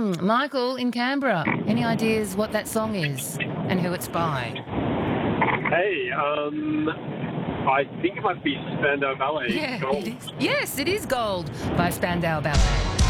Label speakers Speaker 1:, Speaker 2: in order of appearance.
Speaker 1: Michael in Canberra, any ideas what that song is and who it's by?
Speaker 2: Hey, I think it might be Spandau Ballet.
Speaker 1: Yeah,
Speaker 2: Gold.
Speaker 1: it is. Yes, it is Gold by Spandau Ballet.